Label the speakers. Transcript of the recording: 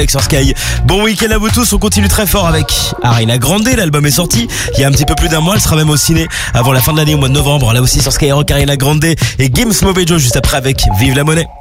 Speaker 1: sur Sky. Bon week-end à vous tous, on continue très fort avec Ariana Grande, l'album est sorti il y a un petit peu plus d'un mois, elle sera même au ciné avant la fin de l'année au mois de novembre, là aussi sur Skyrock, Ariana Grande et Gims Movejo juste après avec Vive la Monnaie.